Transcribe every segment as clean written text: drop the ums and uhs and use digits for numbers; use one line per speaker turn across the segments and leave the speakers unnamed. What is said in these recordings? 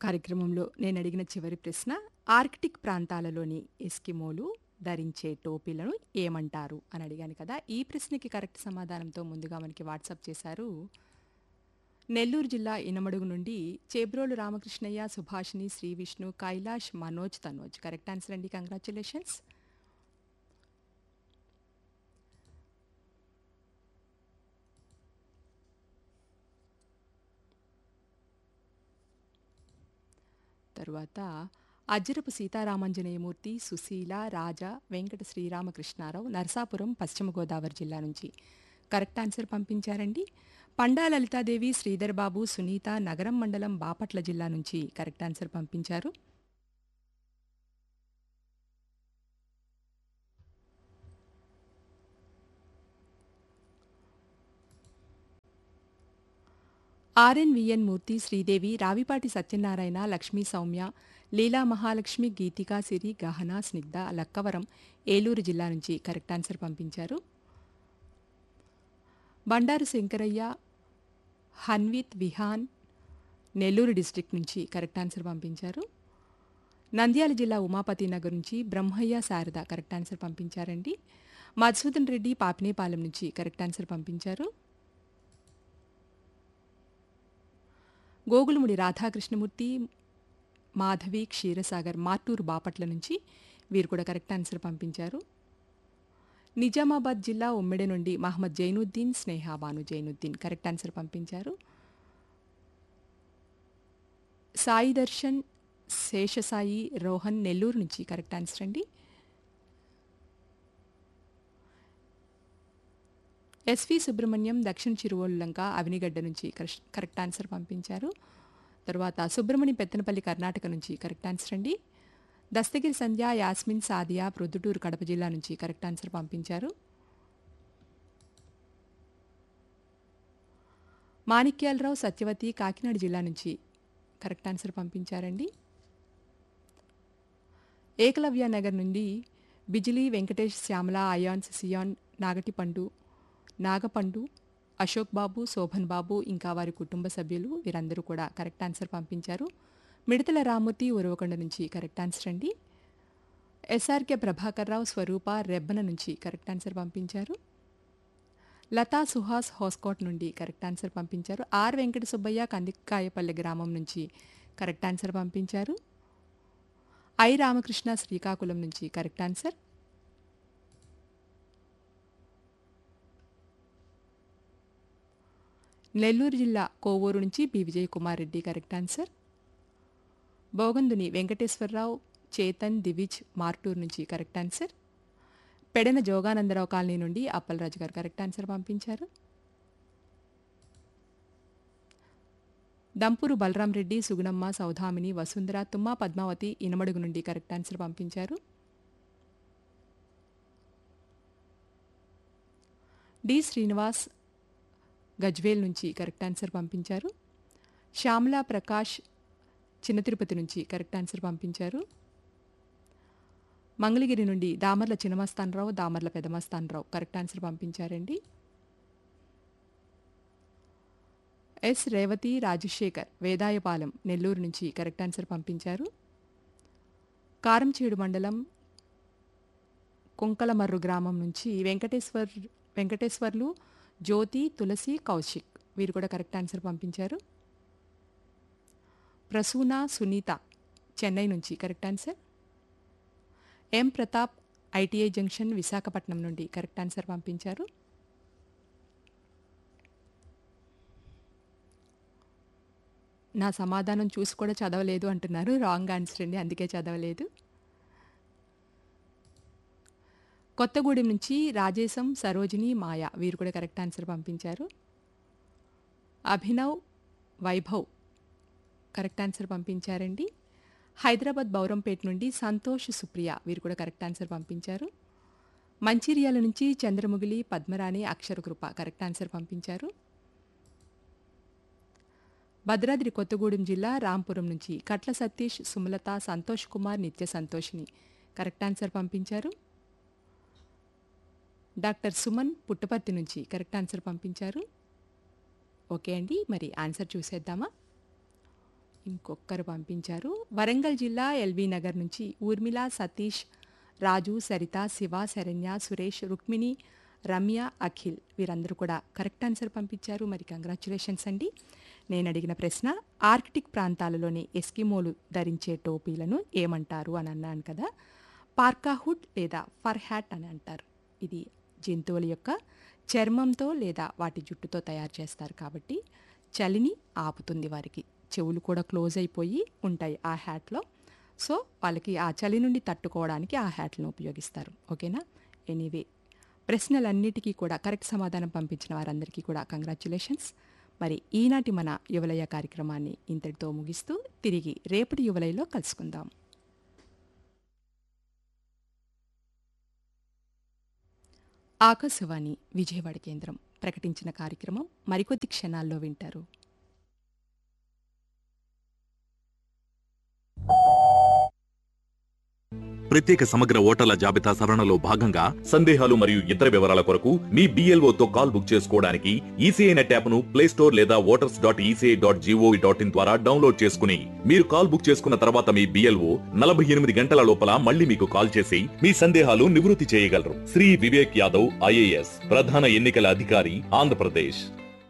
కార్యక్రమంలో నేను అడిగిన చివరి ప్రశ్న ఆర్కిటిక్ ప్రాంతాలలోని ఎస్కిమోలు ధరించే టోపీలను ఏమంటారు అని అడిగాను కదా. ఈ ప్రశ్నకి కరెక్ట్ సమాధానంతో ముందుగా మనకి వాట్సాప్ చేశారు నెల్లూరు జిల్లా ఇనమడుగు నుండి చేబ్రోలు రామకృష్ణయ్య, సుభాషిణి, శ్రీ విష్ణు, కైలాష్, మనోజ్, తనోజ్. కరెక్ట్ ఆన్సర్ అండి, కంగ్రాచులేషన్స్. తరువాత అజ్జరపు సీతారామాంజనేయమూర్తి, సుశీల, రాజా, వెంకట శ్రీరామకృష్ణారావు, నరసాపురం, పశ్చిమ గోదావరి జిల్లా నుంచి కరెక్ట్ ఆన్సర్ పంపించారండి. పండా లలితాదేవి, శ్రీధర్ బాబు, సునీత, నగరం మండలం, బాపట్ల జిల్లా నుంచి కరెక్ట్ ఆన్సర్ పంపించారు. ఆర్ఎన్విఎన్ మూర్తి, శ్రీదేవి, రావిపాటి సత్యనారాయణ, లక్ష్మీ సౌమ్య, లీలా మహాలక్ష్మి, గీతికా సిరి, గహన, స్నిగ్ధ, లక్కవరం, ఏలూరు జిల్లా నుంచి కరెక్ట్ ఆన్సర్ పంపించారు. బండారు శంకరయ్య, హన్విత్, విహాన్, నెల్లూరు డిస్ట్రిక్ట్ నుంచి కరెక్ట్ ఆన్సర్ పంపించారు. నంద్యాల జిల్లా ఉమాపతి నగర్ నుంచి బ్రహ్మయ్య, శారద కరెక్ట్ ఆన్సర్ పంపించారండి. మధుసూదన్ రెడ్డి, పాపినేపాలెం నుంచి కరెక్ట్ ఆన్సర్ పంపించారు. గోగులముడి రాధాకృష్ణమూర్తి, మాధవి, క్షీరసాగర్, మార్టూరు, బాపట్ల నుంచి వీరు కూడా కరెక్ట్ ఆన్సర్ పంపించారు. నిజామాబాద్ జిల్లా ఉమ్మెడి నుండి మహమ్మద్ జైనుద్దీన్, స్నేహ బాను జైనుద్దీన్ కరెక్ట్ ఆన్సర్ పంపించారు. సాయి దర్శన్, శేషసాయి, రోహన్, నెల్లూరు నుంచి కరెక్ట్ ఆన్సర్ అండి. ఎస్వి సుబ్రహ్మణ్యం, దక్షిణ చిరువోళ్ళంక, అవినిగడ్డ నుంచి కరెక్ట్ ఆన్సర్ పంపించారు. తర్వాత సుబ్రహ్మణ్యం, పెత్తనపల్లి, కర్ణాటక నుంచి కరెక్ట్ ఆన్సర్ అండి. దస్తగిరి సంధ్య, యాస్మిన్, సాదియా, ప్రొద్దుటూరు, కడప జిల్లా నుంచి కరెక్ట్ ఆన్సర్ పంపించారు. మాణిక్యాలరావు, సత్యవతి, కాకినాడ జిల్లా నుంచి కరెక్ట్ ఆన్సర్ పంపించారండి. ఏకలవ్య నగర్ నుండి బిజిలీ, వెంకటేష్, శ్యామల, అయాన్స్, సియాన్, నాగటిపండు, నాగపండు, అశోక్ బాబు, శోభన్ బాబు, ఇంకా వారి కుటుంబ సభ్యులు వీరందరూ కూడా కరెక్ట్ ఆన్సర్ పంపించారు. మిడతల రామూర్తి, ఉరవకొండ నుంచి కరెక్ట్ ఆన్సర్ అండి. ఎస్ఆర్కే ప్రభాకర్ రావు, స్వరూప, రెబ్బన నుంచి కరెక్ట్ ఆన్సర్ పంపించారు. లతా సుహాస్, హోస్కోట్ నుండి కరెక్ట్ ఆన్సర్ పంపించారు. ఆర్ వెంకట సుబ్బయ్య, కందికాయపల్లి గ్రామం నుంచి కరెక్ట్ ఆన్సర్ పంపించారు. ఐ రామకృష్ణ, శ్రీకాకుళం నుంచి కరెక్ట్ ఆన్సర్. నెల్లూరు జిల్లా కోవూరు నుంచి B Vijay Kumar Reddy correct answer. బోగందుని Venkateswararao, Chetan, Divij, Martur నుంచి correct answer. Pedana Jogananda Rao colony నుండి అప్పలరాజు గారు కరెక్ట్ ఆన్సర్ పంపించారు. దంపూరు బలరాం రెడ్డి, సుగుణమ్మ, సౌధామిని, వసుంధర, తుమ్మ పద్మావతి, ఇనమడుగు నుండి కరెక్ట్ ఆన్సర్ పంపించారు. డి శ్రీనివాస్, గజ్వేల్ నుంచి కరెక్ట్ ఆన్సర్ పంపించారు. శ్యామలా ప్రకాష్, చిన్న తిరుపతి నుంచి కరెక్ట్ ఆన్సర్ పంపించారు. మంగళగిరి నుండి దామర్ల చిన్నమస్తానరావు, దామర్ల పెదమస్తానరావు కరెక్ట్ ఆన్సర్ పంపించారండి. ఎస్ రేవతి, రాజశేఖర్, వేదాయపాలెం, నెల్లూరు నుంచి కరెక్ట్ ఆన్సర్ పంపించారు. కారంచేడు మండలం, కుంకలమర్రు గ్రామం నుంచి వెంకటేశ్వర్లు, జ్యోతి, తులసి, కౌశిక్ వీరు కూడా కరెక్ట్ ఆన్సర్ పంపించారు. ప్రసూన, సునీత, చెన్నై నుంచి కరెక్ట్ ఆన్సర్. ఎం ప్రతాప్, ఐటీఐ జంక్షన్, విశాఖపట్నం నుండి కరెక్ట్ ఆన్సర్ పంపించారు. నా సమాధానం చూసి కూడా చదవలేదు అంటున్నారు. రాంగ్ ఆన్సర్ అండి, అందుకే చదవలేదు. కొత్తగూడెం నుంచి రాజేశం, సరోజిని, మాయ వీరు కూడా కరెక్ట్ ఆన్సర్ పంపించారు. అభినవ్, వైభవ్ కరెక్ట్ ఆన్సర్ పంపించారండి. హైదరాబాద్ బౌరంపేట నుండి సంతోష్, సుప్రియ వీరు కూడా కరెక్ట్ ఆన్సర్ పంపించారు. మంచిర్యాల నుంచి చంద్రముగిలి, పద్మరాణి, అక్షరకృప కరెక్ట్ ఆన్సర్ పంపించారు. భద్రాద్రి కొత్తగూడెం జిల్లా రాంపురం నుంచి కట్ల సతీష్, సుమలత, సంతోష్ కుమార్, నిత్య సంతోష్ని కరెక్ట్ ఆన్సర్ పంపించారు. డాక్టర్ సుమన్, పుట్టపర్తి నుంచి కరెక్ట్ ఆన్సర్ పంపించారు. ఓకే అండి, మరి ఆన్సర్ చూసేద్దామా. ఇంకొకరు పంపించారు. వరంగల్ జిల్లా ఎల్బీ నగర్ నుంచి ఊర్మిళ, సతీష్, రాజు, సరిత, శివ, శరణ్య, సురేష్, రుక్మిణి, రమ్య, అఖిల్ వీరందరూ కూడా కరెక్ట్ ఆన్సర్ పంపించారు. మరి కంగ్రాచ్యులేషన్స్ అండి. నేను అడిగిన ప్రశ్న ఆర్కిటిక్ ప్రాంతాలలోని ఎస్కిమోలు ధరించే టోపీలను ఏమంటారు అని అన్నాను కదా. పార్కా హుడ్ లేదా ఫర్ హ్యాట్ అని అంటారు. ఇది జంతువుల యొక్క చర్మంతో లేదా వాటి జుట్టుతో తయారు చేస్తారు కాబట్టి చలిని ఆపుతుంది. వారికి చెవులు కూడా క్లోజ్ అయిపోయి ఉంటాయి ఆ హ్యాట్లో. సో వాళ్ళకి ఆ చలి నుండి తట్టుకోవడానికి ఆ హ్యాట్లను ఉపయోగిస్తారు. ఓకేనా? ఎనీవే, ప్రశ్నలన్నిటికీ కూడా కరెక్ట్ సమాధానం పంపించిన వారందరికీ కూడా కంగ్రాచ్యులేషన్స్. మరి ఈనాటి మన యువలయ కార్యక్రమాన్ని ఇంతటితో ముగిస్తూ తిరిగి రేపటి యువలయలో కలుసుకుందాం. ఆకాశవాణి విజయవాడ కేంద్రం ప్రకటించిన కార్యక్రమం మరికొద్ది క్షణాల్లో వింటారు.
ప్రత్యేక సమగ్ర ఓటర్ల జాబితా సవరణలో భాగంగా సందేహాలు మరియు ఇతర వివరాల కొరకు మీ BLOతో కాల్ బుక్ చేసుకోవడానికి ఈసీఐ నెట్ యాప్ను ప్లేస్టోర్ లేదా voters.eci.gov.in ద్వారా డౌన్లోడ్ చేసుకుని మీరు కాల్ బుక్ చేసుకున్న తర్వాత మీ BLO 48 గంటల లోపల మళ్ళీ మీకు కాల్ చేసి మీ సందేహాలు నివృత్తి చేయగలరు. శ్రీ వివేక్ యాదవ్ IAS, ప్రధాన ఎన్నికల అధికారి, ఆంధ్రప్రదేశ్.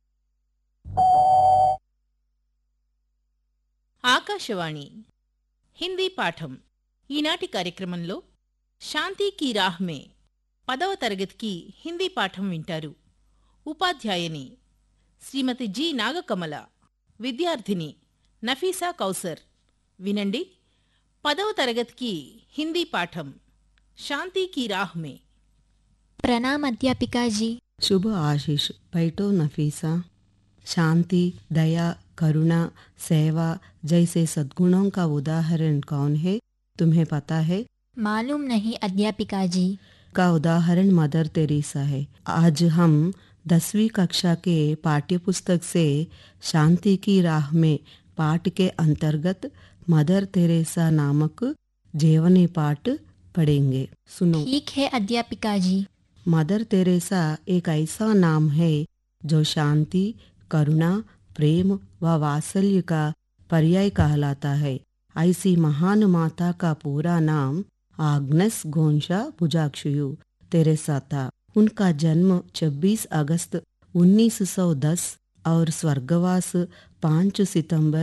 ఆకాశవాణి హిందీ పాఠం. ఈనాటి కార్యక్రమంలో శాంతి కీ రాహ్ మే 10వ తరగతికి హిందీ పాఠం వింటారు. ఉపాధ్యాయుని శ్రీమతి జి నాగకమల, విద్యార్థిని నఫీసా కౌసర్. వినండి 10వ తరగతికి హిందీ పాఠం శాంతి కీ రాహ్ మే.
प्रणाम अध्यापिका जी।
शुभ आशीष। बैठो नफीसा। शांति, दया, करुणा, सेवा जैसे सद्गुणों का उदाहरण कौन है, तुम्हें पता है?
मालूम नहीं अध्यापिका जी।
का उदाहरण मदर तेरेसा है। आज हम 10वीं कक्षा के पाठ्यपुस्तक से शांति की राह में पाठ के अंतर्गत मदर तेरेसा नामक जीवनी पाठ पढ़ेंगे। सुनो।
ठीक है अध्यापिका जी।
मदर तेरेसा एक ऐसा नाम है जो शांति, करुणा, प्रेम व वात्सल्य का पर्याय कहलाता है। ऐसी महान माता का पूरा नाम आग्नेस गोंशा बुजाक्षुयु तेरेसा था। उनका जन्म 26 अगस्त 1910 और स्वर्गवास 5 सितंबर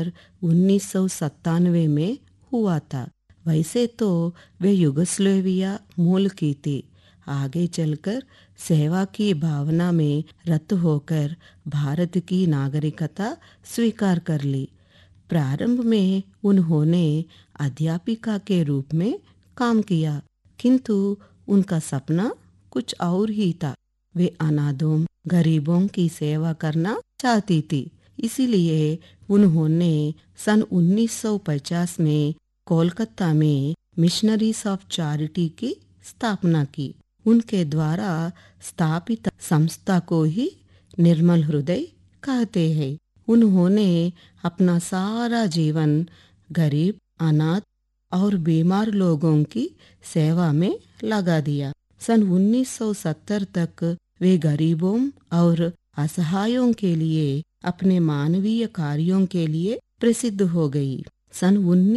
1997 में हुआ था। वैसे तो वे युगोस्लाविया मूल की थी। आगे चलकर सेवा की भावना में रत होकर भारत की नागरिकता स्वीकार कर ली। प्रारंभ में उन्होंने अध्यापिका के रूप में काम किया, किंतु उनका सपना कुछ और ही था। वे अनाथों, गरीबों की सेवा करना चाहती थी। इसीलिए उन्होंने सन 1950 में कोलकाता में मिशनरीज ऑफ चैरिटी की स्थापना की। उनके द्वारा स्थापित संस्था को ही निर्मल हृदय कहते हैं। उन्होंने अपना सारा जीवन गरीब, अनाथ और बीमार लोगों की सेवा में लगा दिया। सन 1970 तक वे गरीबों और असहायों के लिए अपने मानवीय कार्यों के लिए प्रसिद्ध हो गई। सन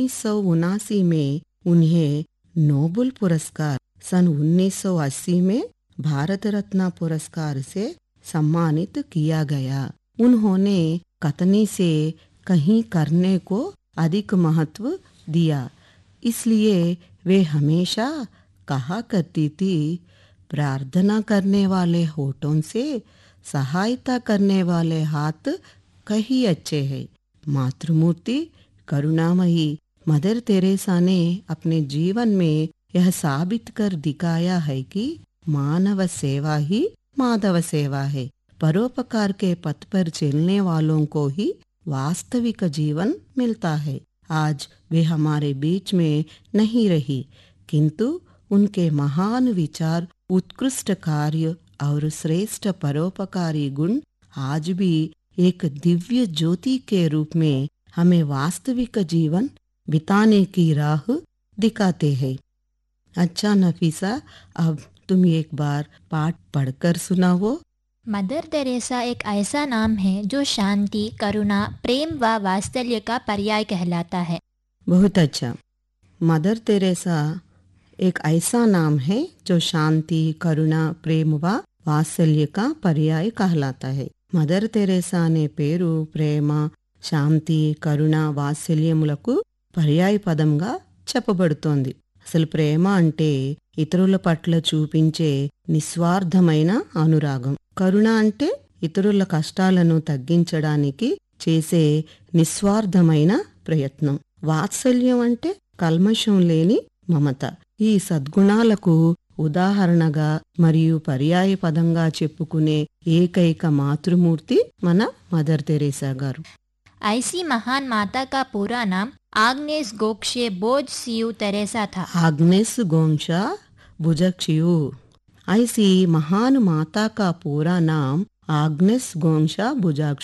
1979 में उन्हें नोबेल पुरस्कार, सन 1980 में भारत रत्न पुरस्कार से सम्मानित किया गया। उन्होंने कथनी से कहीं करने को अधिक महत्व दिया। इसलिए वे हमेशा कहा करती थी, प्रार्थना करने वाले होठों से सहायता करने वाले हाथ कहीं अच्छे हैं। मातृमूर्ति करुणामयी मदर तेरेसा ने अपने जीवन में यह साबित कर दिखाया है कि मानव सेवा ही माधव सेवा है। परोपकार के पथ पर चलने वालों को ही वास्तविक जीवन मिलता है। आज वे हमारे बीच में नहीं रही, किंतु उनके महान विचार, उत्कृष्ट कार्य और श्रेष्ठ परोपकारी गुण आज भी एक दिव्य ज्योति के रूप में हमें वास्तविक जीवन बिताने की राह दिखाते हैं। अच्छा नफीसा, अब तुम एक बार पाठ पढ़कर सुनाओ।
मदर तेरेसा एक ऐसा नाम है जो शांति, करुणा, प्रेम व वात्सल्य का पर्याय कहलाता है।
बहुत अच्छा। मदर तेरेसा एक ऐसा नाम है जो शांति, करुणा, प्रेम व వాత్సల్య का पर्याय कहलाता है. మదర్ తెరేసా అనే పేరు ప్రేమ, శాంతి, కరుణ, వాత్సల్యములకు పర్యాయ పదంగా చెప్పబడుతోంది. అసలు ప్రేమ అంటే ఇతరుల పట్ల చూపించే నిస్వార్థమైన అనురాగం. కరుణ అంటే ఇతరుల కష్టాలను తగ్గించడానికి చేసే నిస్వార్థమైన ప్రయత్నం. వాత్సల్యం అంటే కల్మషం లేని మమత. ఈ సద్గుణాలకు ఉదాహరణగా మరియు పర్యాయ పదంగా చెప్పుకునే ఏకైక మాతృమూర్తి మన మదర్ తెరేసా గారు.
ऐसी महान माता का पूरा नाम आग्नेस गोक्षे बोझ सियू तेरेसा था.
आग्नेस गोंशा बुजक्षियू. ऐसी महान माता का पूरा नाम आग्नेस गोंशा बुजाक्षु